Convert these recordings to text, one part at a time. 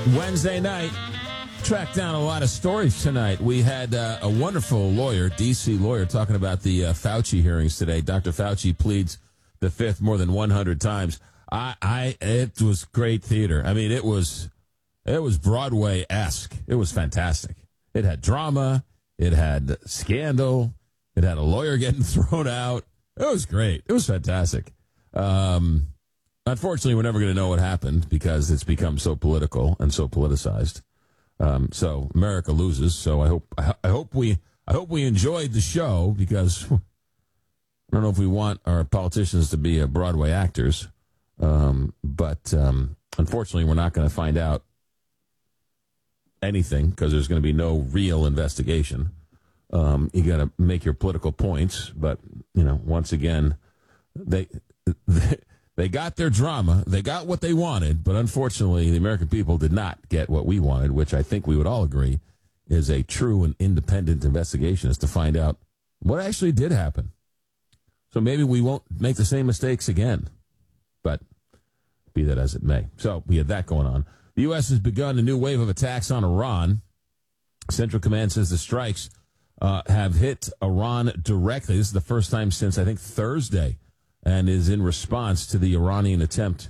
Wednesday night, tracked down a lot of stories tonight. We had a wonderful lawyer, D.C. lawyer, talking about the Fauci hearings today. Dr. Fauci pleads the fifth more than 100 times. It was great theater. I mean, it was Broadway-esque. It was fantastic. It had drama. It had scandal. It had a lawyer getting thrown out. It was great. It was fantastic. Unfortunately, we're never going to know what happened because it's become so political and so politicized. So America loses. So I hope we enjoyed the show, because I don't know if we want our politicians to be Broadway actors. But unfortunately, we're not going to find out anything because there's going to be no real investigation. You got to make your political points, but once again, they got their drama. They got what they wanted, but unfortunately, the American people did not get what we wanted, which I think we would all agree is a true and independent investigation, is to find out what actually did happen. So maybe we won't make the same mistakes again, but be that as it may. So we had that going on. The U.S. has begun a new wave of attacks on Iran. Central Command says the strikes have hit Iran directly. This is the first time since, I think, Thursday, and is in response to the Iranian attempt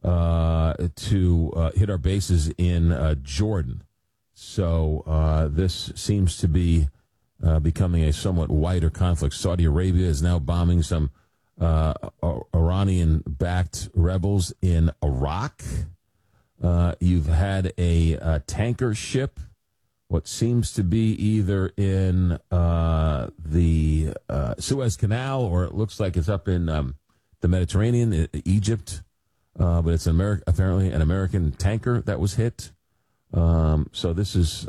to hit our bases in Jordan. So this seems to be becoming a somewhat wider conflict. Saudi Arabia is now bombing some Iranian-backed rebels in Iraq. You've had a tanker ship, what seems to be either in the Suez Canal, or it looks like it's up in the Mediterranean, Egypt. But it's apparently an American tanker that was hit. So this is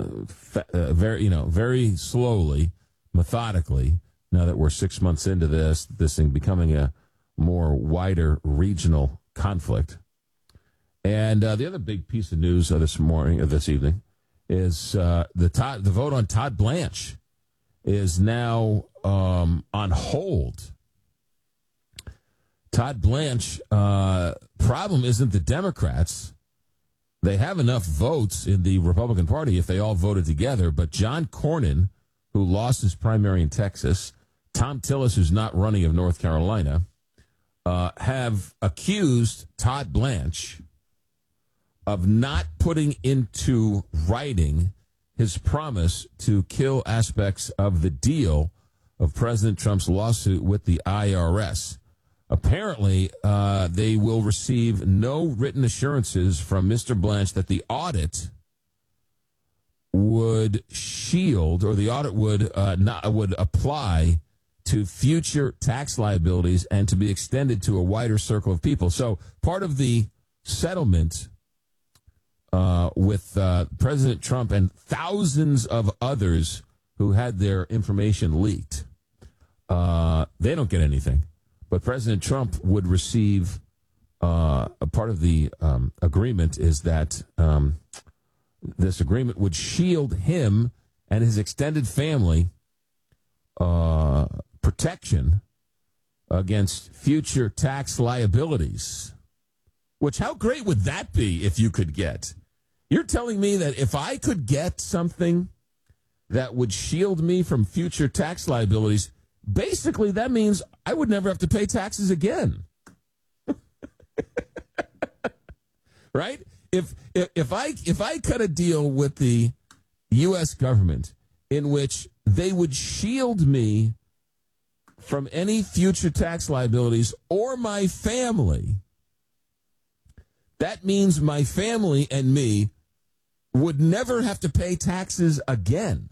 very slowly, methodically, now that we're 6 months into this thing becoming a more wider regional conflict. And the other big piece of news this evening, is the vote on Todd Blanche is now on hold. Todd Blanche, problem isn't the Democrats. They have enough votes in the Republican Party if they all voted together, but John Cornyn, who lost his primary in Texas, Tom Tillis, who's not running, of North Carolina, have accused Todd Blanche of not putting into writing his promise to kill aspects of the deal of President Trump's lawsuit with the IRS. Apparently, they will receive no written assurances from Mr. Blanche that the audit would shield, or the audit would apply to future tax liabilities and to be extended to a wider circle of people. So part of the settlement with President Trump and thousands of others who had their information leaked, they don't get anything. But President Trump would receive a part of the agreement is that this agreement would shield him and his extended family protection against future tax liabilities. Which, how great would that be if you could get? You're telling me that if I could get something that would shield me from future tax liabilities, basically that means I would never have to pay taxes again. Right? If I cut a deal with the U.S. government in which they would shield me from any future tax liabilities or my family, that means my family and me would never have to pay taxes again.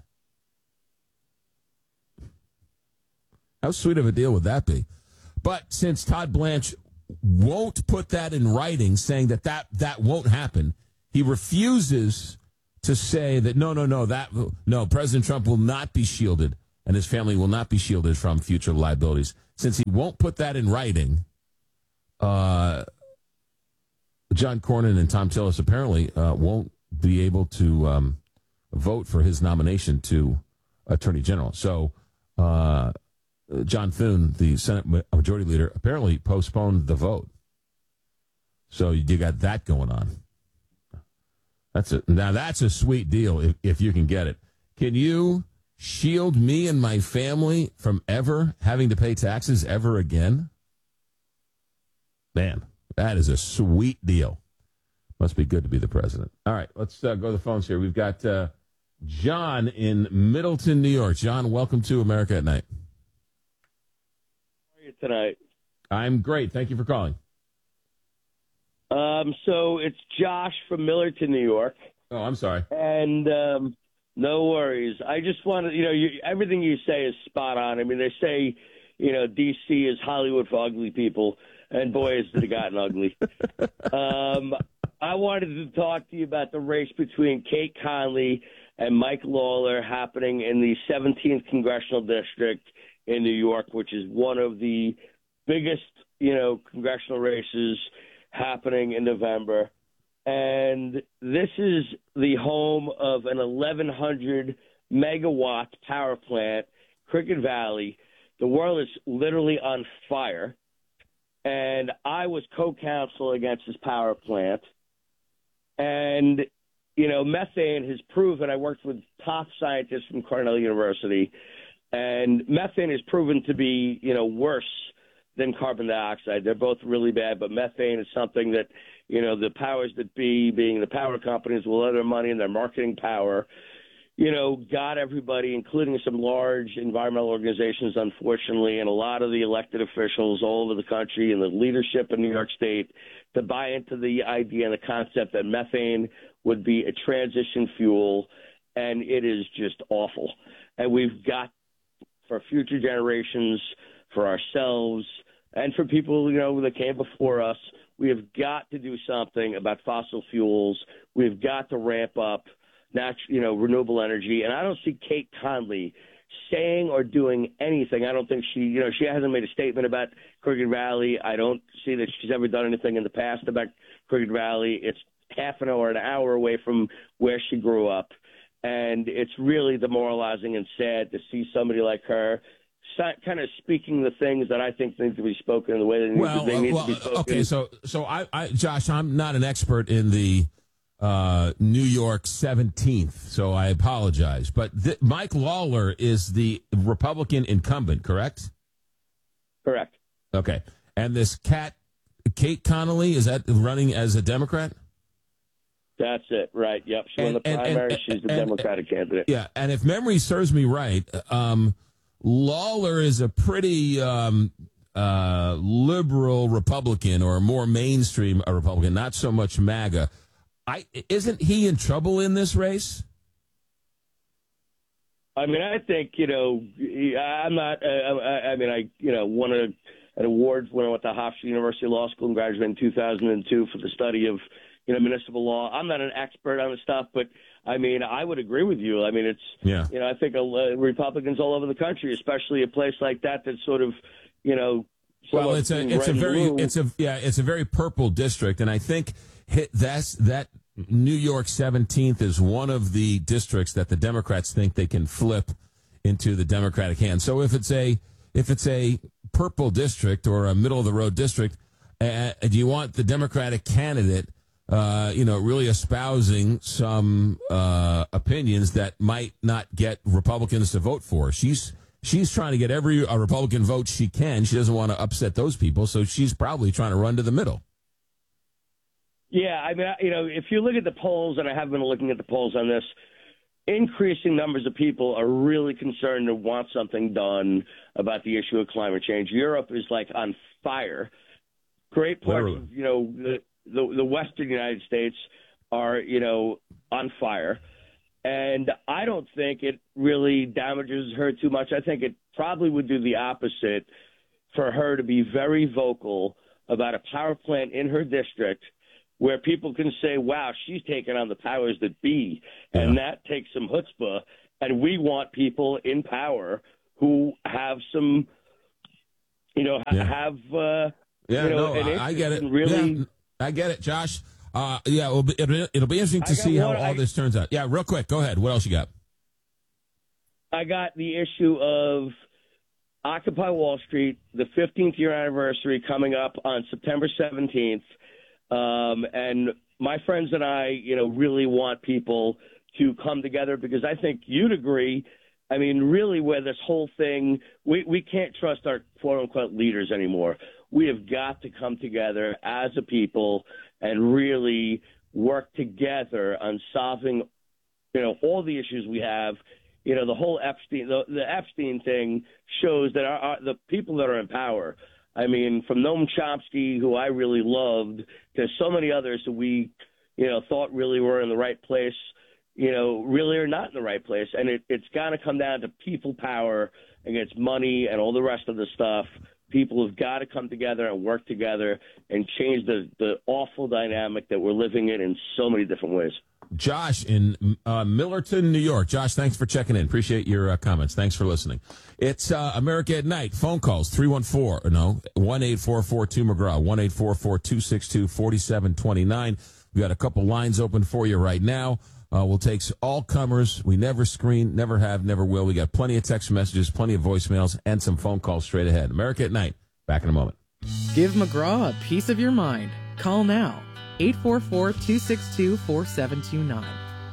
How sweet of a deal would that be? But since Todd Blanche won't put that in writing, saying that won't happen, he refuses to say that no, President Trump will not be shielded and his family will not be shielded from future liabilities. Since he won't put that in writing, John Cornyn and Tom Tillis apparently won't be able to vote for his nomination to Attorney General. So John Thune, the Senate Majority Leader, apparently postponed the vote. So you got that going on. Now that's a sweet deal if you can get it. Can you shield me and my family from ever having to pay taxes ever again? Man, that is a sweet deal. Must be good to be the president. All right, let's go to the phones here. We've got John in Middleton, New York. John, welcome to America at Night. How are you tonight? I'm great. Thank you for calling. So it's Josh from Millerton, New York. Oh, I'm sorry. And no worries. I just want to, everything you say is spot on. I mean, they say, D.C. is Hollywood for ugly people, and boy, has it gotten ugly. I wanted to talk to you about the race between Kate Conley and Mike Lawler happening in the 17th Congressional District in New York, which is one of the biggest, congressional races happening in November. And this is the home of an 1,100 megawatt power plant, Cricket Valley. The world is literally on fire. And I was co-counsel against this power plant. And, methane has proven, I worked with top scientists from Cornell University, and methane is proven to be, worse than carbon dioxide. They're both really bad, but methane is something that, the powers that be, being the power companies, will let their money and their marketing power, got everybody, including some large environmental organizations, unfortunately, and a lot of the elected officials all over the country and the leadership in New York State to buy into the idea and the concept that methane would be a transition fuel, and it is just awful. And we've got, for future generations, for ourselves, and for people, that came before us, we have got to do something about fossil fuels. We've got to ramp up renewable energy. And I don't see Kate Conley saying or doing anything. I don't think she hasn't made a statement about Cricket Valley. I don't see that she's ever done anything in the past about Cricket Valley. It's half an hour away from where she grew up. And it's really demoralizing and sad to see somebody like her kind of speaking the things that I think need to be spoken in the way that they need to be spoken. Okay, so I Josh, I'm not an expert in the New York 17th, so I apologize. But Mike Lawler is the Republican incumbent, correct? Correct. Okay. And this Kate Connolly, is that running as a Democrat? That's it, right. Yep. She won the primary. She's the Democratic candidate. Yeah, and if memory serves me right, Lawler is a pretty liberal Republican, or more mainstream Republican, not so much MAGA. Isn't he in trouble in this race? I mean, I think, I'm not, I won an award when I went to Hofstra University Law School and graduated in 2002 for the study of, municipal law. I'm not an expert on the stuff, but I mean, I would agree with you. I mean, I think Republicans all over the country, especially a place like that, that's sort of, well, it's a very purple district, and I think that New York 17th is one of the districts that the Democrats think they can flip into the Democratic hand. So if it's a purple district or a middle of the road district, do you want the Democratic candidate really espousing some opinions that might not get Republicans to vote for? She's trying to get every Republican vote she can. She doesn't want to upset those people, so she's probably trying to run to the middle. Yeah, I mean, if you look at the polls, and I have been looking at the polls on this, increasing numbers of people are really concerned and want something done about the issue of climate change. Europe is like on fire. Great parts of, the Western United States are, on fire. And I don't think it really damages her too much. I think it probably would do the opposite for her to be very vocal about a power plant in her district where people can say, wow, she's taking on the powers that be. And that takes some chutzpah. And we want people in power who have some, I get it. Really, I get it, Josh. It'll be interesting to see how all this turns out. Yeah, real quick. Go ahead. What else you got? I got the issue of Occupy Wall Street, the 15th year anniversary coming up on September 17th. And my friends and I, really want people to come together because I think you'd agree. I mean, really, where this whole thing, we can't trust our quote-unquote leaders anymore. We have got to come together as a people and really work together on solving, all the issues we have. The whole the Epstein thing shows that the people that are in power, I mean, from Noam Chomsky, who I really loved, to so many others who we, thought really were in the right place, really are not in the right place. And it's got to come down to people power against money and all the rest of the stuff. People have got to come together and work together and change the awful dynamic that we're living in so many different ways. Josh in Millerton, New York. Josh, thanks for checking in. Appreciate your comments. Thanks for listening. It's America at Night. Phone calls, 1-844-2-McGraw, 1-844-262-4729. We got a couple lines open for you right now. We'll take all comers. We never screen, never have, never will. We got plenty of text messages, plenty of voicemails, and some phone calls straight ahead. America at Night. Back in a moment. Give McGraw a piece of your mind. Call now. 844-262-4729.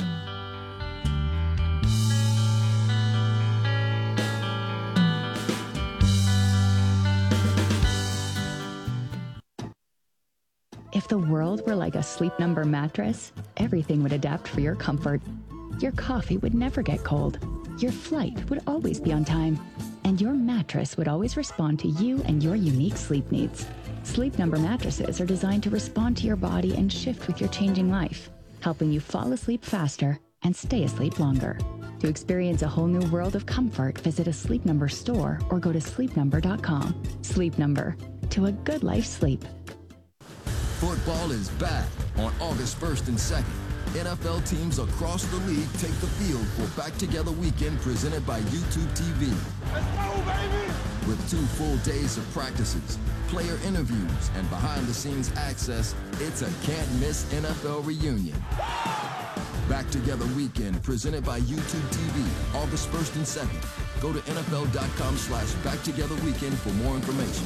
If the world were like a Sleep Number mattress, everything would adapt for your comfort. Your coffee would never get cold. Your flight would always be on time. And your mattress would always respond to you and your unique sleep needs. Sleep Number mattresses are designed to respond to your body and shift with your changing life, helping you fall asleep faster and stay asleep longer. To experience a whole new world of comfort, visit a Sleep Number store or go to sleepnumber.com. Sleep Number. To a good life sleep. Football is back on August 1st and 2nd. NFL teams across the league take the field for Back Together Weekend presented by YouTube TV. Let's go, baby! With 2 full days of practices, player interviews, and behind-the-scenes access, it's a can't-miss NFL reunion. Back Together Weekend presented by YouTube TV, August 1st and 2nd. Go to NFL.com/BackTogetherWeekend for more information.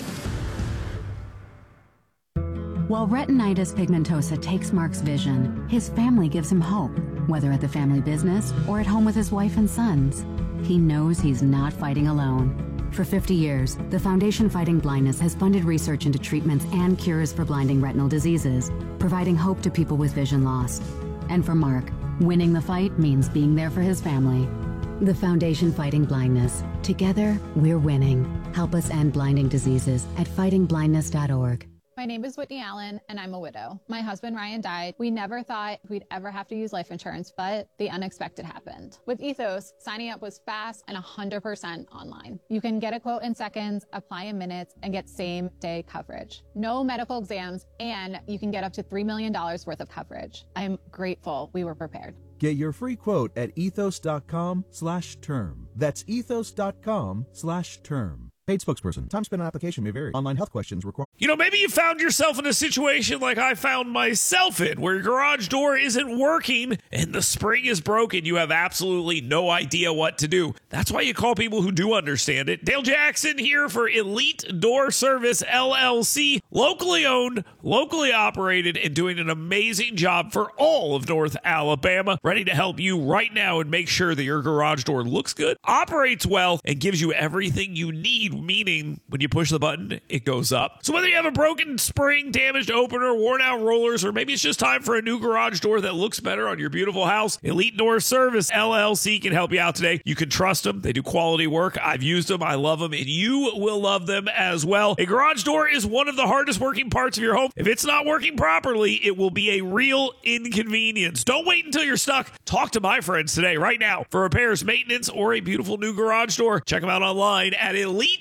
While retinitis pigmentosa takes Mark's vision, his family gives him hope, whether at the family business or at home with his wife and sons. He knows he's not fighting alone. For 50 years, the Foundation Fighting Blindness has funded research into treatments and cures for blinding retinal diseases, providing hope to people with vision loss. And for Mark, winning the fight means being there for his family. The Foundation Fighting Blindness. Together, we're winning. Help us end blinding diseases at fightingblindness.org. My name is Whitney Allen, and I'm a widow. My husband, Ryan, died. We never thought we'd ever have to use life insurance, but the unexpected happened. With Ethos, signing up was fast and 100% online. You can get a quote in seconds, apply in minutes, and get same-day coverage. No medical exams, and you can get up to $3 million worth of coverage. I'm grateful we were prepared. Get your free quote at ethos.com/term. That's ethos.com/term. Paid spokesperson. Time spent on application may vary. Online health questions require. Maybe you found yourself in a situation like I found myself in, where your garage door isn't working and the spring is broken. You have absolutely no idea what to do. That's why you call people who do understand it. Dale Jackson here for Elite Door Service, LLC. Locally owned, locally operated, and doing an amazing job for all of North Alabama. Ready to help you right now and make sure that your garage door looks good, operates well, and gives you everything you need. Meaning, when you push the button, it goes up. So whether you have a broken spring, damaged opener, worn out rollers, or maybe it's just time for a new garage door that looks better on your beautiful house, Elite Door Service LLC can help you out today. You can trust them. They do quality work. I've used them. I love them, and you will love them as well. A garage door is one of the hardest working parts of your home. If it's not working properly, it will be a real inconvenience. Don't wait until you're stuck. Talk to my friends today, right now, for repairs, maintenance, or a beautiful new garage door. Check them out online at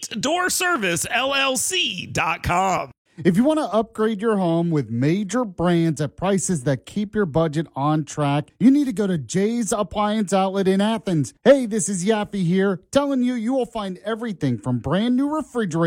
EliteDoorServiceLLC.com. If you want to upgrade your home with major brands at prices that keep your budget on track, you need to go to Jay's Appliance Outlet in Athens. Hey, this is Yaffe here, telling you will find everything from brand new refrigerators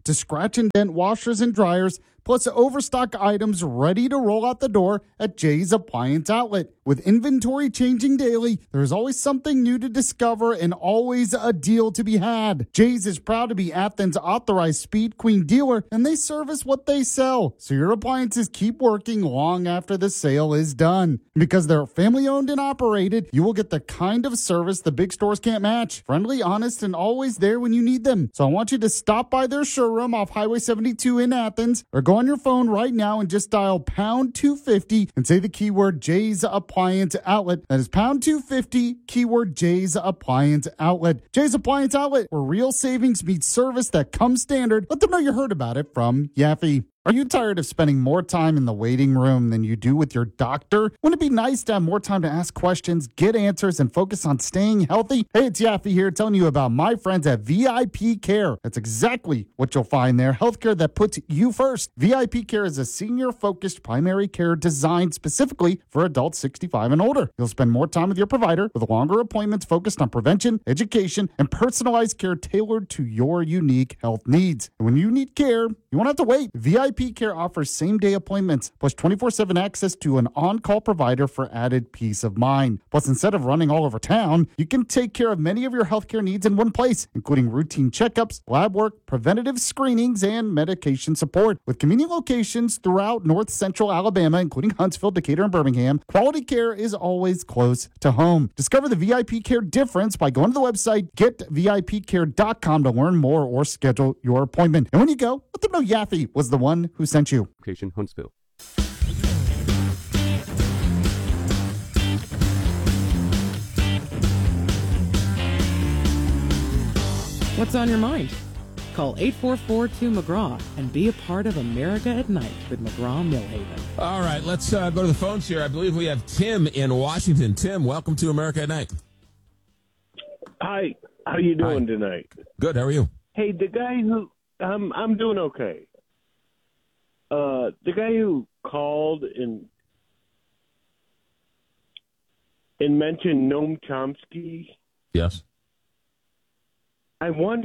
to scratch and dent washers and dryers, plus overstock items ready to roll out the door at Jay's Appliance Outlet. With inventory changing daily, there's always something new to discover and always a deal to be had. Jay's is proud to be Athens' authorized Speed Queen dealer, and they service what they sell, so your appliances keep working long after the sale is done. Because they're family owned and operated, you will get the kind of service the big stores can't match. Friendly, honest, and always there when you need them. So I want you to stop by their showroom off Highway 72 in Athens, or go on your phone right now and just dial pound 250 and say the keyword Jay's Appliance Outlet. That is pound 250, keyword Jay's Appliance Outlet. Jay's Appliance Outlet, where real savings meets service that comes standard. Let them know you heard about it from Yaffe. Are you tired of spending more time in the waiting room than you do with your doctor? Wouldn't it be nice to have more time to ask questions, get answers, and focus on staying healthy? Hey, it's Yaffe here telling you about my friends at VIP Care. That's exactly what you'll find there. Healthcare that puts you first. VIP Care is a senior-focused primary care designed specifically for adults 65 and older. You'll spend more time with your provider with longer appointments focused on prevention, education, and personalized care tailored to your unique health needs. And when you need care, you won't have to wait. VIP Care offers same-day appointments, plus 24/7 access to an on-call provider for added peace of mind. Plus, instead of running all over town, you can take care of many of your healthcare needs in one place, including routine checkups, lab work, preventative screenings, and medication support. With convenient locations throughout North Central Alabama, including Huntsville, Decatur, and Birmingham, quality care is always close to home. Discover the VIP Care difference by going to the website getvipcare.com to learn more or schedule your appointment. And when you go, let them know Yaffe was the one who sent you. Location Huntsville. What's on your mind? Call 844-2-McGraw and be a part of America at Night with McGraw-Millhaven. All right, let's go to the phones here. I believe we have Tim in Washington. Tim, welcome to America at Night. Hi, how you doing tonight? Good, how are you? Hey, the guy who I'm doing okay. The guy who called and mentioned Noam Chomsky. Yes. I wonder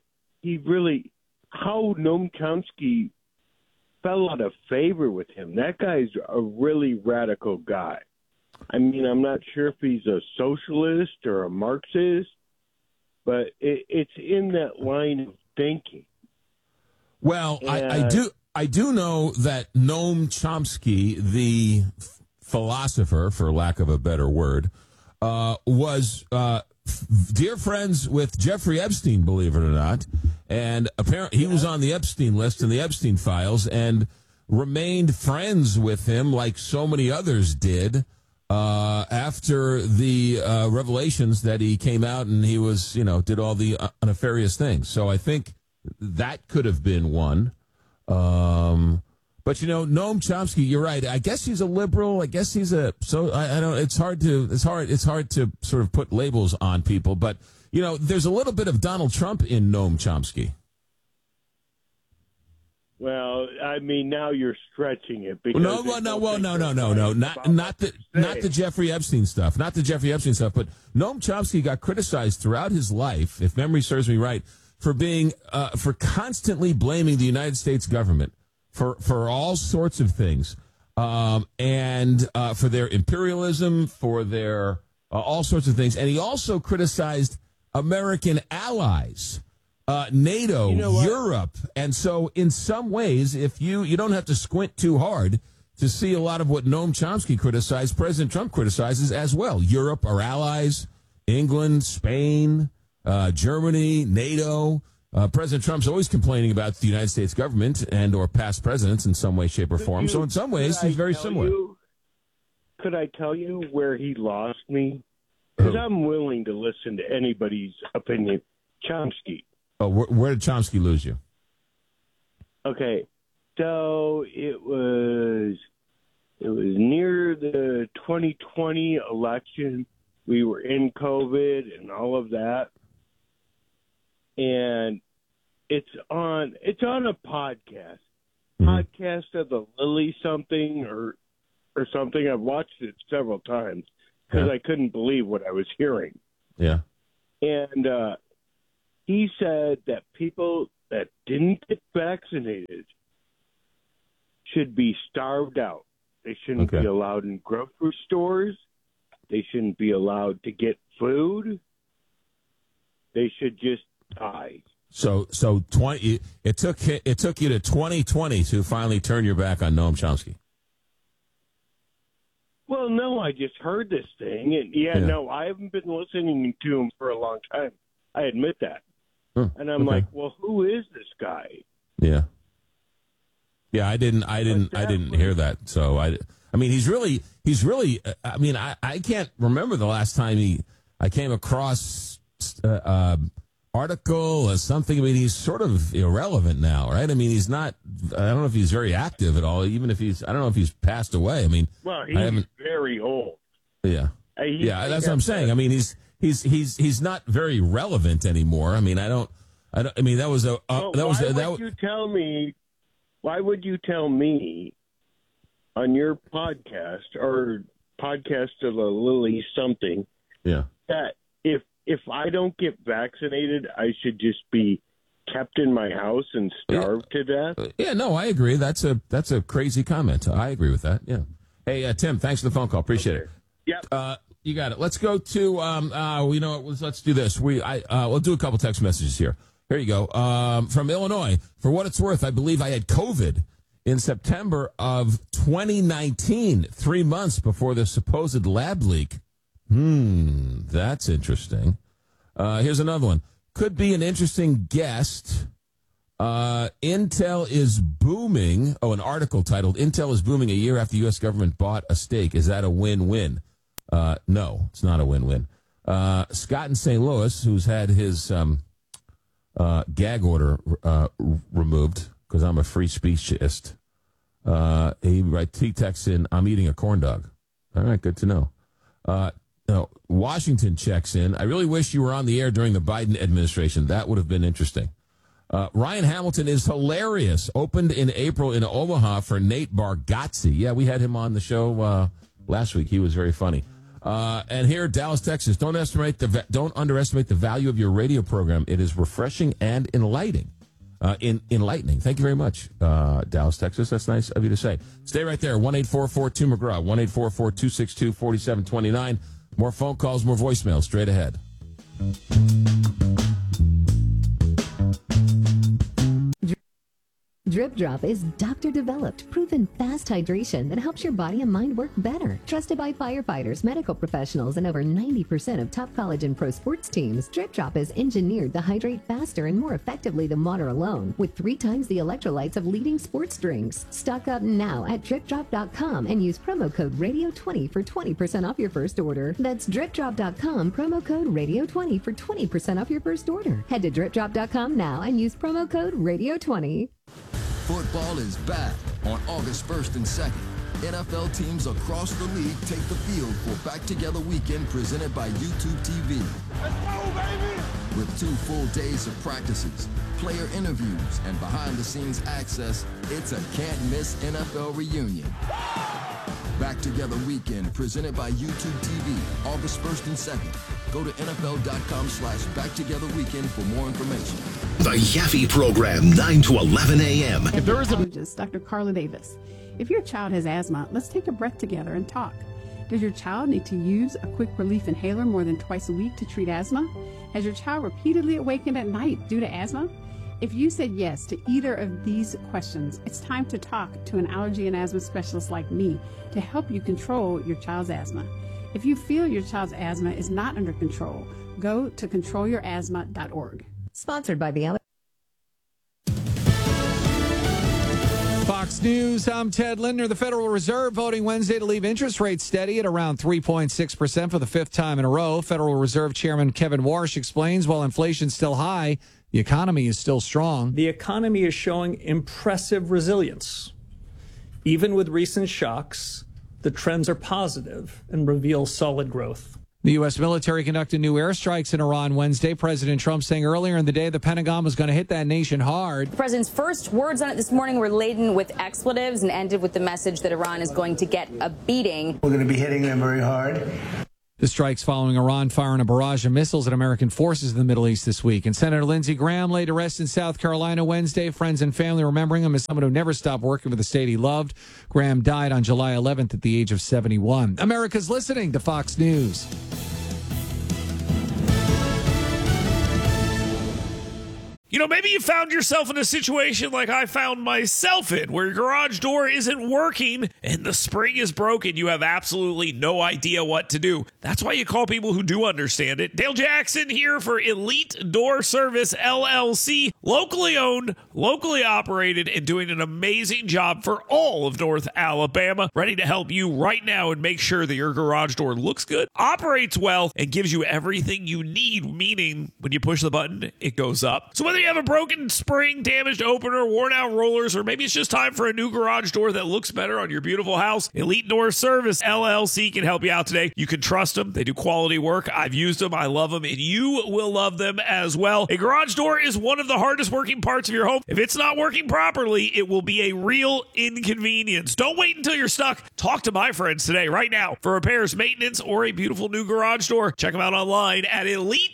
how Noam Chomsky fell out of favor with him. That guy's a really radical guy. I mean, I'm not sure if he's a socialist or a Marxist, but it's in that line of thinking. Well, I do know that Noam Chomsky, the philosopher, for lack of a better word, was dear friends with Jeffrey Epstein, believe it or not. And apparently he was on the Epstein list in the Epstein files and remained friends with him like so many others did after the revelations that he came out and he was, did all the nefarious things. So I think that could have been one. But Noam Chomsky, you're right. I guess he's a liberal. I guess he's I don't. It's hard to sort of put labels on people. But there's a little bit of Donald Trump in Noam Chomsky. Well, I mean, now you're stretching it. Because no, not the Jeffrey Epstein stuff, not the Jeffrey Epstein stuff. But Noam Chomsky got criticized throughout his life, if memory serves me right, for being for constantly blaming the United States government for all sorts of things, and for their imperialism, for their all sorts of things. And he also criticized American allies, NATO, Europe. And so in some ways, if you don't have to squint too hard to see a lot of what Noam Chomsky criticized, President Trump criticizes as well. Europe, our allies, England, Spain, Germany, NATO. President Trump's always complaining about the United States government and or past presidents in some way, shape, or form. So in some ways, he's very similar. Could I tell you where he lost me? Because I'm willing to listen to anybody's opinion. Chomsky. Oh, where did Chomsky lose you? Okay, so it was near the 2020 election. We were in COVID and all of that. And it's on a podcast. Podcast of the Lily something or something. I've watched it several times because I couldn't believe what I was hearing. Yeah. And he said that people that didn't get vaccinated should be starved out. They shouldn't be allowed in grocery stores. They shouldn't be allowed to get food. They should just die. So 20. It took you to 2020 to finally turn your back on Noam Chomsky. Well, no, I just heard this thing, and no, I haven't been listening to him for a long time. I admit that, and I'm like, well, who is this guy? Yeah, I didn't hear that. So I mean, he's really. I mean, I can't remember the last time I came across article or something. I mean, he's sort of irrelevant now, right? I mean, he's not. I don't know if he's very active at all. Even if I don't know if he's passed away. I mean, well, he's very old. Yeah, that's what I'm saying. I mean, he's not very relevant anymore. I mean, I mean, that was a. Why would you tell me on your podcast or podcast of a Lily something? Yeah. That if I don't get vaccinated, I should just be kept in my house and starved to death? Yeah, no, I agree. That's a crazy comment. I agree with that. Yeah. Hey, Tim, thanks for the phone call. Appreciate it. Yep. You got it. Let's go to let's do this. We'll do a couple text messages here. Here you go. From Illinois. For what it's worth, I believe I had COVID in September of 2019, 3 months before the supposed lab leak. That's interesting. Here's another one. Could be an interesting guest. Intel is booming. Oh, an article titled, Intel is booming a year after U.S. government bought a stake. Is that a win-win? No, it's not a win-win. Scott in St. Louis, who's had his gag order removed because I'm a free speechist, he texts in, I'm eating a corn dog. All right, good to know. Washington checks in. I really wish you were on the air during the Biden administration. That would have been interesting. Ryan Hamilton is hilarious. Opened in April in Omaha for Nate Bargatze. Yeah, we had him on the show last week. He was very funny. And here, Dallas, Texas. Don't underestimate the value of your radio program. It is refreshing and enlightening. Enlightening. Thank you very much, Dallas, Texas. That's nice of you to say. Stay right there. 1-844-2-McGraw. 1-844-262-4729. More phone calls, more voicemails. Straight ahead. Drip Drop is doctor-developed, proven fast hydration that helps your body and mind work better. Trusted by firefighters, medical professionals, and over 90% of top college and pro sports teams, Drip Drop is engineered to hydrate faster and more effectively than water alone, with 3 times the electrolytes of leading sports drinks. Stock up now at DripDrop.com and use promo code Radio20 for 20% off your first order. That's DripDrop.com, promo code Radio20 for 20% off your first order. Head to DripDrop.com now and use promo code Radio20. Football is back on August 1st and 2nd. NFL teams across the league take the field for Back Together Weekend presented by YouTube TV. Let's go, baby! With 2 full days of practices, player interviews, and behind-the-scenes access, it's a can't-miss NFL reunion. Back Together Weekend presented by YouTube TV, August 1st and 2nd. Go to NFL.com/BackTogetherWeekend for more information. The Yaffe Program, 9 to 11 a.m. If there is Dr. Carla Davis. If your child has asthma, let's take a breath together and talk. Does your child need to use a quick relief inhaler more than twice a week to treat asthma? Has your child repeatedly awakened at night due to asthma? If you said yes to either of these questions, it's time to talk to an allergy and asthma specialist like me to help you control your child's asthma. If you feel your child's asthma is not under control, go to controlyourasthma.org. Sponsored by the Fox News, I'm Ted Lindner. The Federal Reserve voting Wednesday to leave interest rates steady at around 3.6% for the 5th time in a row. Federal Reserve Chairman Kevin Warsh explains while inflation's still high, the economy is still strong. The economy is showing impressive resilience. Even with recent shocks, the trends are positive and reveal solid growth. The U.S. military conducted new airstrikes in Iran Wednesday. President Trump saying earlier in the day the Pentagon was going to hit that nation hard. The president's first words on it this morning were laden with expletives and ended with the message that Iran is going to get a beating. We're going to be hitting them very hard. The strikes following Iran firing a barrage of missiles at American forces in the Middle East this week. And Senator Lindsey Graham laid to rest in South Carolina Wednesday. Friends and family remembering him as someone who never stopped working for the state he loved. Graham died on July 11th at the age of 71. America's listening to Fox News. You know, maybe you found yourself in a situation like I found myself in, where your garage door isn't working and the spring is broken. You have absolutely no idea what to do. That's why you call people who do understand it. Dale Jackson here for Elite Door Service, LLC. Locally owned, locally operated, and doing an amazing job for all of North Alabama. Ready to help you right now and make sure that your garage door looks good, operates well, and gives you everything you need, meaning when you push the button, it goes up. So whether you have a broken spring, damaged opener, worn out rollers, or maybe it's just time for a new garage door that looks better on your beautiful house, Elite Door Service LLC can help you out today. You can trust them. They do quality work. I've used them. I love them, and you will love them as well. A garage door is one of the hardest working parts of your home. If it's not working properly, it will be a real inconvenience. Don't wait until you're stuck. Talk to my friends today, right now, for repairs, maintenance, or a beautiful new garage door. Check them out online at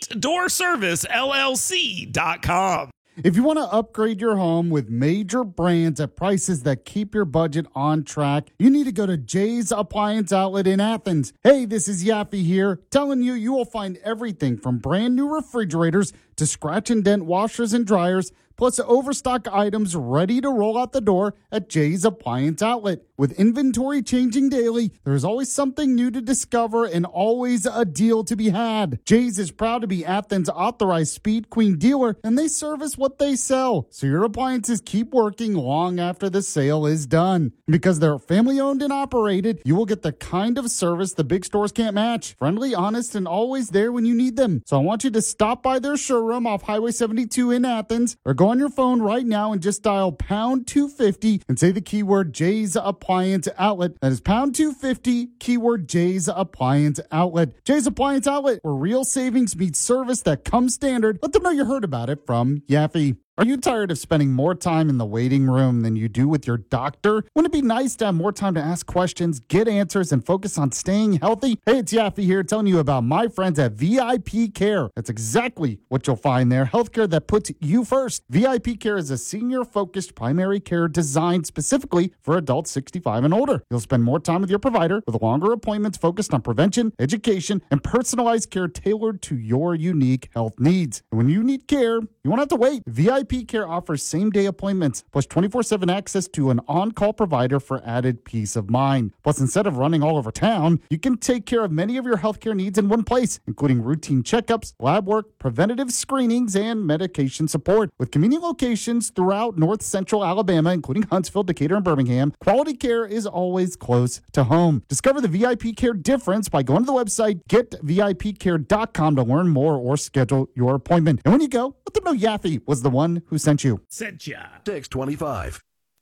EliteDoorServiceLLC.com. If you want to upgrade your home with major brands at prices that keep your budget on track, you need to go to Jay's Appliance Outlet in Athens. Hey, this is Yaffe here, telling you will find everything from brand new refrigerators to scratch and dent washers and dryers, plus overstock items ready to roll out the door at Jay's Appliance Outlet. With inventory changing daily, there's always something new to discover and always a deal to be had. Jay's is proud to be Athens' authorized Speed Queen dealer, and they service what they sell, so your appliances keep working long after the sale is done. Because they're family owned and operated, you will get the kind of service the big stores can't match. Friendly, honest, and always there when you need them. So I want you to stop by their showroom off Highway 72 in Athens, or go on your phone right now and just dial pound 250 and say the keyword Jay's Appliance Outlet. That is pound 250, keyword Jay's Appliance Outlet. Jay's Appliance Outlet, where real savings meets service that comes standard. Let them know you heard about it from Yaffe. Are you tired of spending more time in the waiting room than you do with your doctor? Wouldn't it be nice to have more time to ask questions, get answers, and focus on staying healthy? Hey, it's Yaffe here telling you about my friends at VIP Care. That's exactly what you'll find there. Healthcare that puts you first. VIP Care is a senior-focused primary care designed specifically for adults 65 and older. You'll spend more time with your provider with longer appointments focused on prevention, education, and personalized care tailored to your unique health needs. And when you need care, you won't have to wait. VIP Care offers same-day appointments, plus 24/7 access to an on-call provider for added peace of mind. Plus, instead of running all over town, you can take care of many of your healthcare needs in one place, including routine checkups, lab work, preventative screenings, and medication support. With convenient locations throughout North Central Alabama, including Huntsville, Decatur, and Birmingham, quality care is always close to home. Discover the VIP Care difference by going to the website getvipcare.com to learn more or schedule your appointment. And when you go, let them know Yaffe was the one who sent you. Sent ya. 625.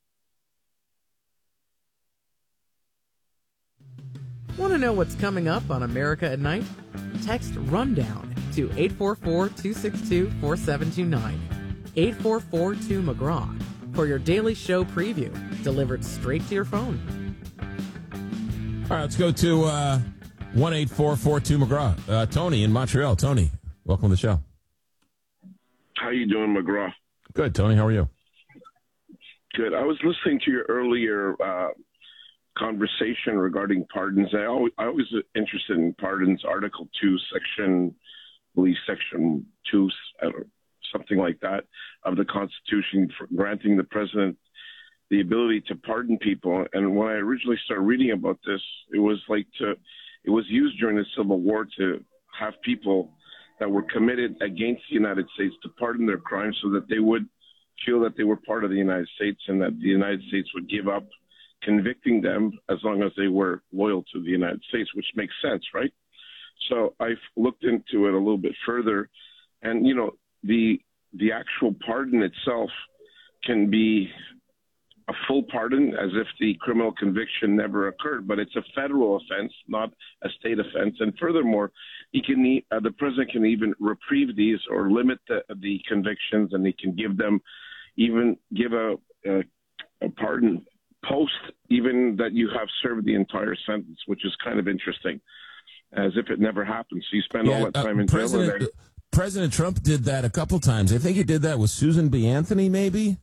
Want to know what's coming up on America at Night? Text RUNDOWN to 844-262-4729. 844-2McGraw for your daily show preview, delivered straight to your phone. All right, let's go to 1-844-2McGraw. Tony in Montreal. Tony, welcome to the show. How you doing, McGraw? Good, Tony. How are you? Good. I was listening to your earlier conversation regarding pardons. I always interested in pardons. Article 2, Section 2, something like that, of the Constitution, for granting the president the ability to pardon people. And when I originally started reading about this, it was used during the Civil War to have people that were committed against the United States to pardon their crimes so that they would feel that they were part of the United States and that the United States would give up convicting them as long as they were loyal to the United States, which makes sense, right? So I've looked into it a little bit further, and, you know, the actual pardon itself can be a full pardon as if the criminal conviction never occurred, but it's a federal offense, not a state offense. And furthermore, the president can even reprieve these or limit the convictions, and he can give a pardon post even that you have served the entire sentence, which is kind of interesting. as if it never happened. So you spend all that time in jail. President Trump did that a couple times. I think he did that with Susan B. Anthony, maybe.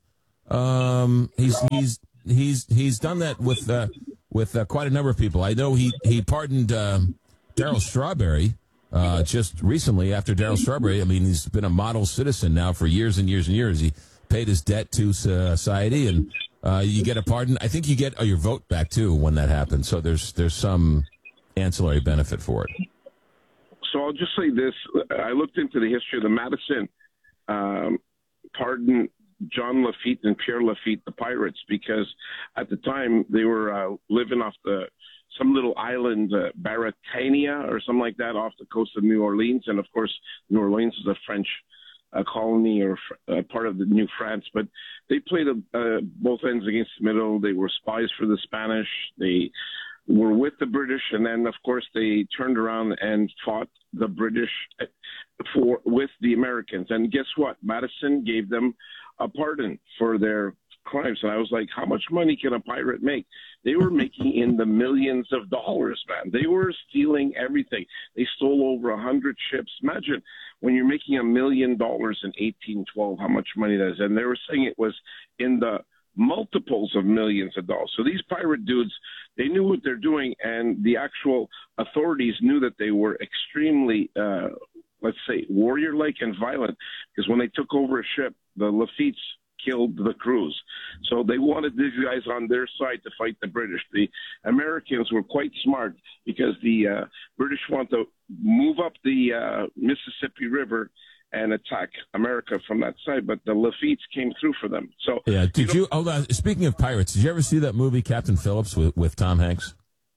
He's done that with quite a number of people. I know he pardoned Darryl Strawberry just recently. After Darryl Strawberry, I mean, he's been a model citizen now for years and years and years. He paid his debt to society, and you get a pardon. I think you get your vote back too when that happens. So there's some ancillary benefit for it. So I'll just say this. I looked into the history of the Madison pardon John Lafitte and Pierre Lafitte, the pirates, because at the time they were living off some little island, Baratania or something like that, off the coast of New Orleans. And, of course, New Orleans is a French colony or part of the New France. But they played both ends against the middle. They were spies for the Spanish. They were with the British, and then, of course, they turned around and fought the British with the Americans. And guess what? Madison gave them a pardon for their crimes. And I was like, how much money can a pirate make? They were making in the millions of dollars, man. They were stealing everything. They stole over 100 ships. Imagine when you're making $1 million in 1812, how much money that is. And they were saying it was in the multiples of millions of dollars. So these pirate dudes, they knew what they're doing, and the actual authorities knew that they were extremely, let's say, warrior-like and violent, because when they took over a ship, the Lafitte's killed the crews. So they wanted these guys on their side to fight the British. The Americans were quite smart, because the British want to move up the Mississippi River and attack America from that side, but the Lafitte's came through for them. So yeah, hold on? Speaking of pirates, did you ever see that movie Captain Phillips with Tom Hanks?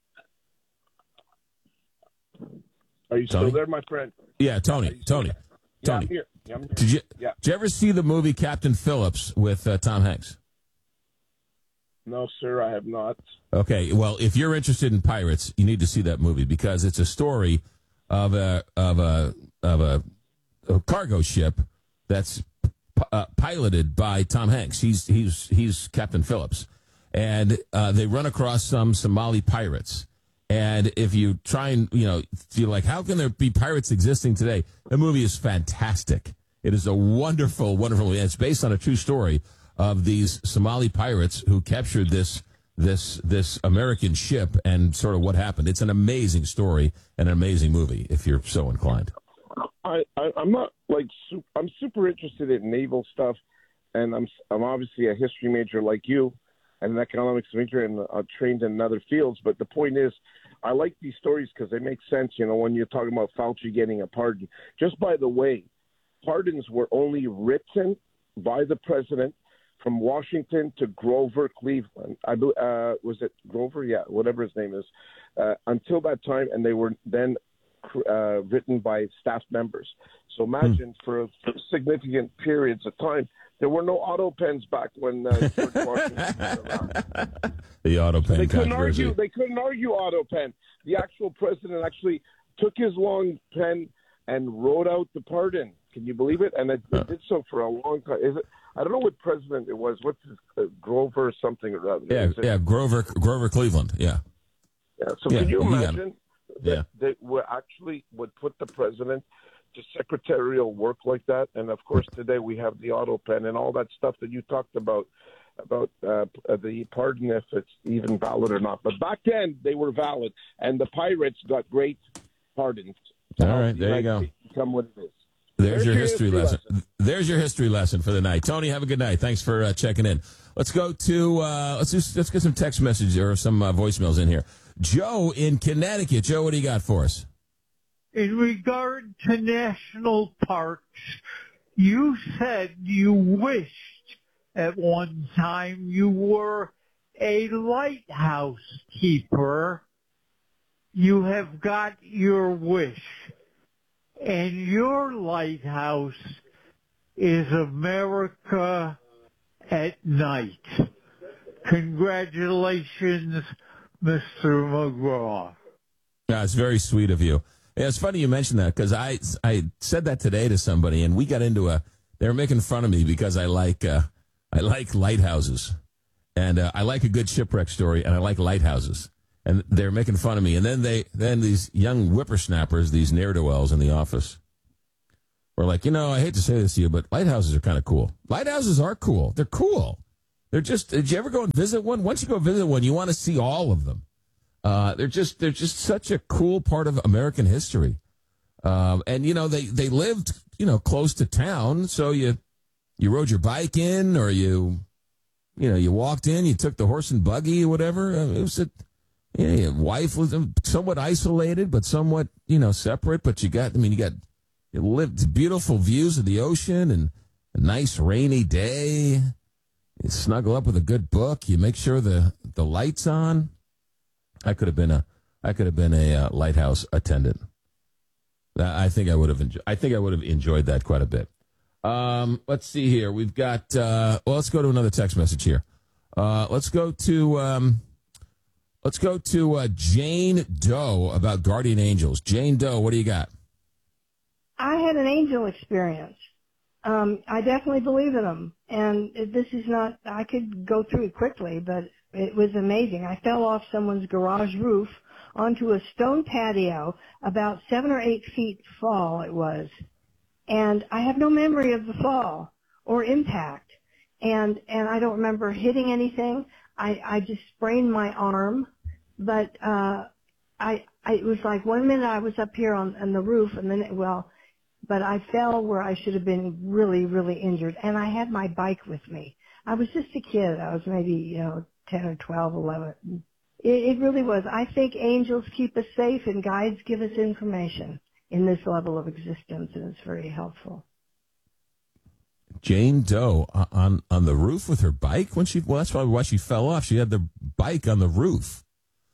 Are you still there, my friend? Yeah, Tony. Yeah, I'm here. Yeah, I'm here. Did you ever see the movie Captain Phillips with Tom Hanks? No, sir, I have not. Okay, well, if you're interested in pirates, you need to see that movie, because it's a story of a cargo ship that's piloted by Tom Hanks. He's Captain Phillips, and they run across some Somali pirates. And if you try and you're like, how can there be pirates existing today? The movie is fantastic. It is a wonderful, wonderful movie. It's based on a true story of these Somali pirates who captured this American ship and sort of what happened. It's an amazing story and an amazing movie if you're so inclined. I'm not I'm super interested in naval stuff, and I'm obviously a history major like you, and an economics major, and trained in other fields. But the point is, I like these stories because they make sense. When you're talking about Fauci getting a pardon. Just by the way, pardons were only written by the president from Washington to Grover Cleveland. Was it Grover? Yeah, whatever his name is. Until that time, and they were then written by staff members. So imagine for significant periods of time, there were no auto pens back when George Washington was around. The auto pen controversy. They couldn't argue auto pen. The actual president actually took his long pen and wrote out the pardon. Can you believe it? And it did so for a long time. I don't know what president it was. What's his, Grover something or other? Yeah, Grover Cleveland. Yeah. Yeah. So can you imagine? That would put the president to secretarial work like that. And of course, today we have the auto pen and all that stuff that you talked about the pardon, if it's even valid or not. But back then they were valid, and the pirates got great pardons. All right, there you go. Become what it is. There's your history lesson. There's your history lesson for the night. Tony, have a good night. Thanks for checking in. Let's go to let's get some text messages or some voicemails in here. Joe in Connecticut. Joe, what do you got for us? In regard to national parks, you said you wished at one time you were a lighthouse keeper. You have got your wish. And your lighthouse is America at night. Congratulations, Mr. McGraw. It's very sweet of you. Yeah, it's funny you mentioned that, because I said that today to somebody, and we got into they were making fun of me because I like lighthouses, and I like a good shipwreck story, and I like lighthouses. And they're making fun of me. And then these young whippersnappers, these ne'er-do-wells in the office, were like, I hate to say this to you, but lighthouses are kind of cool. Lighthouses are cool. They're cool. They're just. Did you ever go and visit one? Once you go visit one, you want to see all of them. They're just such a cool part of American history. And they lived close to town, so you rode your bike in, or you walked in, you took the horse and buggy or whatever. It was your wife was somewhat isolated, but somewhat separate. But you lived beautiful views of the ocean and a nice rainy day. You snuggle up with a good book. You make sure the light's on. I could have been a lighthouse attendant. I think I would have enjoyed that quite a bit. Let's see here. We've got. Let's go to another text message here. Let's go to Jane Doe about guardian angels. Jane Doe, what do you got? I had an angel experience. I definitely believe in them. And this is not, I could go through it quickly, but it was amazing. I fell off someone's garage roof onto a stone patio, about 7 or 8 feet fall it was. And I have no memory of the fall or impact. And I don't remember hitting anything. I just sprained my arm. But it was like 1 minute I was up here on the roof, and then, but I fell where I should have been really, really injured. And I had my bike with me. I was just a kid. I was maybe, 10 or 12, 11. It really was. I think angels keep us safe and guides give us information in this level of existence, and it's very helpful. Jane Doe on the roof with her bike that's probably why she fell off. She had the bike on the roof.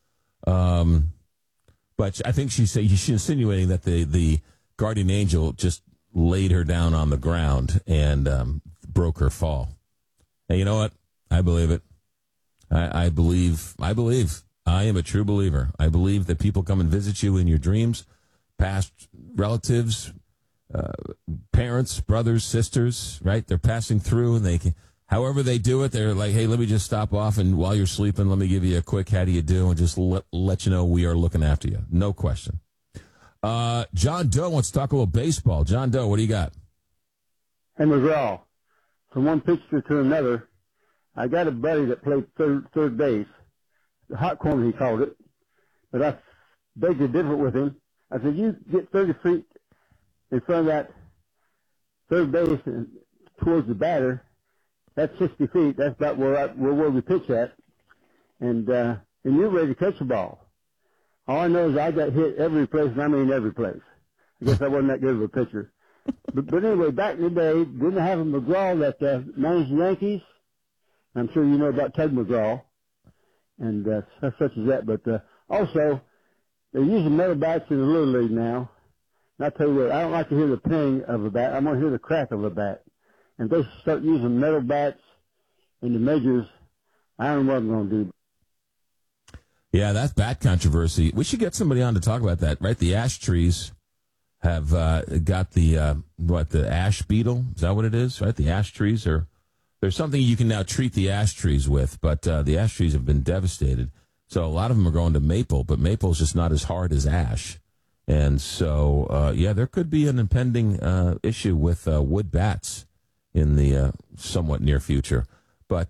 But I think she's insinuating that the guardian angel just laid her down on the ground and broke her fall. And you know what? I believe it. I believe. I am a true believer. I believe that people come and visit you in your dreams, past relatives, parents, brothers, sisters, right? They're passing through, and however they do it, they're like, hey, let me just stop off, and while you're sleeping, let me give you a quick how do you do, and just let you know we are looking after you. No question. John Doe wants to talk a little baseball. John Doe, what do you got? Hey, McGraw, from one pitcher to another, I got a buddy that played third base. The hot corner, he called it. But I begged to differ with him. I said, you get 30 feet in front of that third base and towards the batter. That's 60 feet. That's about where we pitch at. And you're ready to catch the ball. All I know is I got hit every place, and I mean every place. I guess I wasn't that good of a pitcher. But anyway, back in the day, didn't have a McGraw that managed the Yankees. I'm sure you know about Ted McGraw, and such as that. But also, they're using metal bats in the Little League now. And I tell you what, I don't like to hear the ping of a bat. I want to hear the crack of a bat. And if they start using metal bats in the majors, I don't know what I'm going to do. Yeah, that bat controversy. We should get somebody on to talk about that, right? The ash trees have got the ash beetle? Is that what it is, right? The ash trees there's something you can now treat the ash trees with, but the ash trees have been devastated. So a lot of them are going to maple, but maple is just not as hard as ash. And so, there could be an impending issue with wood bats in the somewhat near future. But,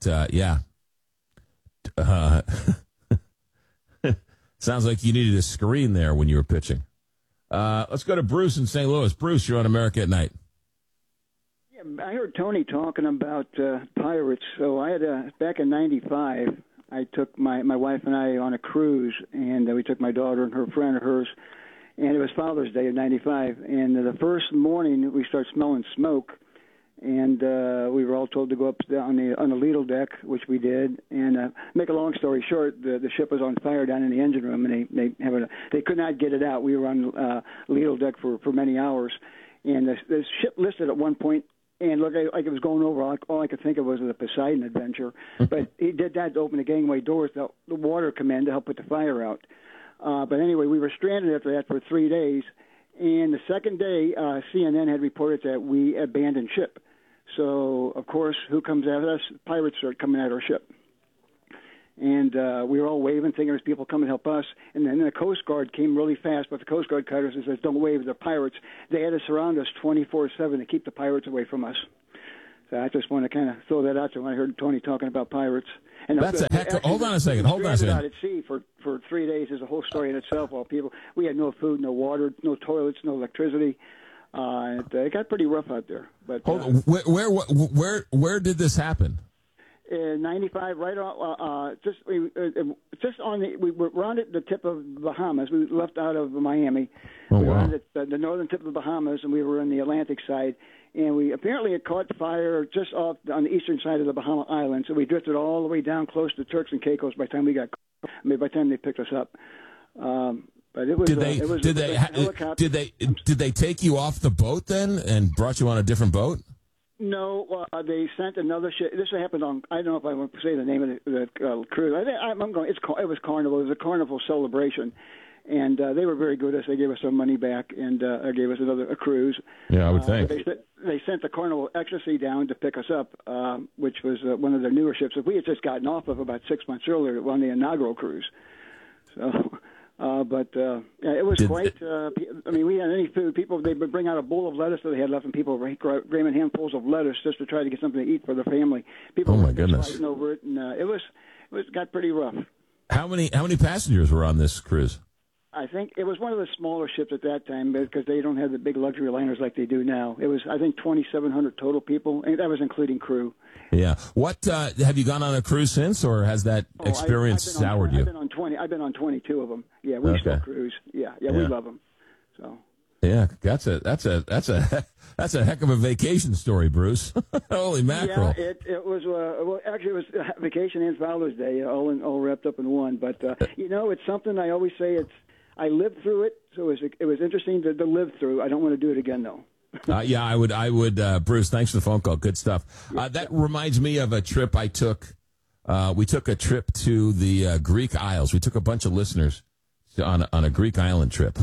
sounds like you needed a screen there when you were pitching. Let's go to Bruce in St. Louis. Bruce, you're on America at Night. Yeah, I heard Tony talking about pirates. So I had back in '95, I took my wife and I on a cruise, and we took my daughter and her friend of hers, and it was Father's Day of '95. And the first morning we started smelling smoke, and we were all told to go up on the ladle deck, which we did. And make a long story short, the ship was on fire down in the engine room, and they could not get it out. We were on ladle deck for many hours, and the ship listed at one point. And looked like it was going over. All I could think of was the Poseidon Adventure. But he did that to open the gangway doors, the water come in to help put the fire out. But anyway, we were stranded after that for 3 days. And the second day, CNN had reported that we abandoned ship. So, of course, who comes after us? Pirates start coming at our ship. And we were all waving, thinking there's people coming to help us. And then the Coast Guard came really fast, but the Coast Guard cutters and says, "Don't wave, they're pirates." They had to surround us 24/7 to keep the pirates away from us. So I just want to kind of throw that out there when I heard Tony talking about pirates. And That's a heck of, hold on a second. Out at sea for 3 days is a whole story in itself. While we had no food, no water, no toilets, no electricity. It got pretty rough out there. But hold on. Where did this happen? In '95, right on, just on we were around at the tip of the Bahamas. We left out of Miami. Oh, we were wow. on the northern tip of the Bahamas, and we were on the Atlantic side. And we apparently had caught fire just off on the eastern side of the Bahama Islands. So we drifted all the way down close to Turks and Caicos by the time by the time they picked us up. But it was. Did they take you off the boat then and brought you on a different boat? No, they sent another ship. This happened on. I don't know if I want to say the name of the cruise. I'm going. It was Carnival. It was a Carnival celebration, and they were very good. They gave us some money back and gave us a cruise. Yeah, I would think. They sent the Carnival Ecstasy down to pick us up, which was one of their newer ships that we had just gotten off of about 6 months earlier on the inaugural cruise. So. It was quite. We had any food. People they would bring out a bowl of lettuce that they had left, and people were grabbing handfuls of lettuce just to try to get something to eat for their family. People oh my were goodness! fighting over it, and it got pretty rough. How many passengers were on this cruise? I think it was one of the smaller ships at that time because they don't have the big luxury liners like they do now. It was, I think, 2,700 total people, and that was including crew. Yeah. What have you gone on a cruise since, or has that experience soured you? I've been on 22 of them. Yeah, we still cruise. Yeah, we love them. So. Yeah, that's a heck of a vacation story, Bruce. Holy mackerel! Yeah, it was. Actually, it was vacation and Father's Day, all wrapped up in one. But it's something I always say. I lived through it, so it was interesting to live through. I don't want to do it again, though. Yeah, I would. Bruce, thanks for the phone call. Good stuff. That reminds me of a trip I took. We took a trip to the Greek Isles. We took a bunch of listeners on a Greek island trip.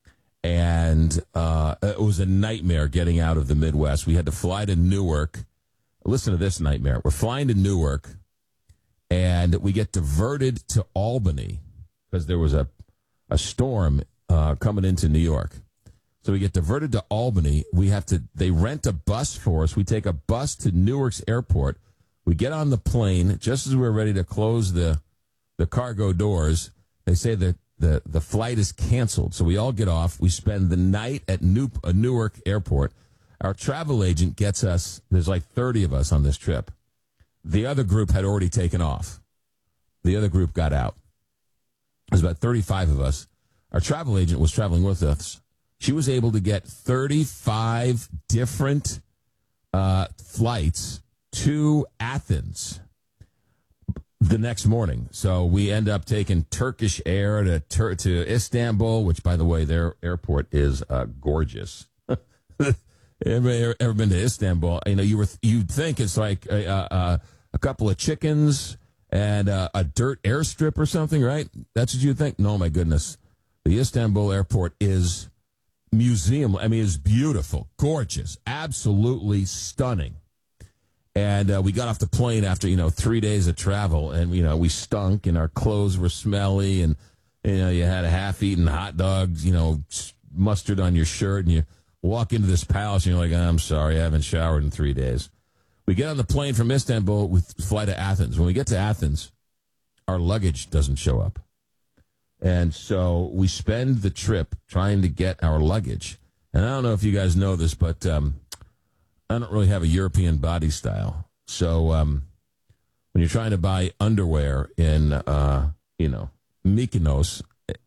And it was a nightmare getting out of the Midwest. We had to fly to Newark. Listen to this nightmare. We're flying to Newark, and we get diverted to Albany because there was a storm coming into New York. So we get diverted to Albany. They rent a bus for us. We take a bus to Newark's airport. We get on the plane. Just as we're ready to close the cargo doors, they say that the flight is canceled. So we all get off. We spend the night at Newark airport. Our travel agent gets us. There's like 30 of us on this trip. The other group had already taken off. The other group got out. There's about 35 of us. Our travel agent was traveling with us. She was able to get 35 different flights to Athens the next morning. So we end up taking Turkish Air to Istanbul, which, by the way, their airport is gorgeous. Anybody ever been to Istanbul? You'd think it's like a couple of chickens and a dirt airstrip or something, right? That's what you'd think. No, my goodness, the Istanbul airport is museum. I mean, it's beautiful, gorgeous, absolutely stunning. And we got off the plane after 3 days of travel, and we stunk, and our clothes were smelly, and you had a half-eaten hot dog, mustard on your shirt, and you walk into this palace, and you're like, I'm sorry, I haven't showered in 3 days. We get on the plane from Istanbul, we fly to Athens. When we get to Athens, our luggage doesn't show up. And so we spend the trip trying to get our luggage. And I don't know if you guys know this, but I don't really have a European body style. So when you're trying to buy underwear in, Mykonos,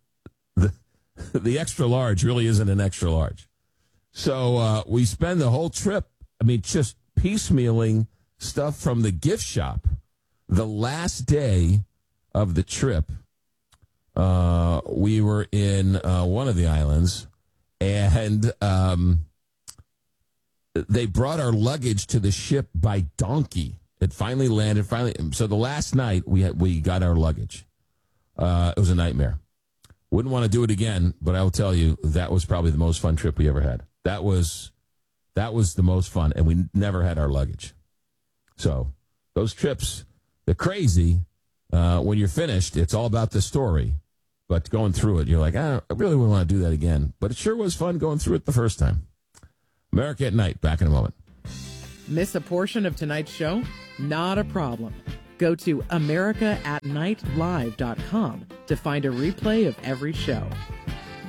the extra large really isn't an extra large. So we spend the whole trip, just piecemealing stuff from the gift shop. The last day of the trip, we were in one of the islands, and they brought our luggage to the ship by donkey. It finally landed. So the last night we got our luggage. It was a nightmare. Wouldn't want to do it again, but I will tell you that was probably the most fun trip we ever had. That was the most fun, and we never had our luggage. So those trips, they're crazy, when you're finished, it's all about the story. But going through it, you're like, I really wouldn't want to do that again. But it sure was fun going through it the first time. America at Night, back in a moment. Miss a portion of tonight's show? Not a problem. Go to AmericaAtNightLive.com to find a replay of every show.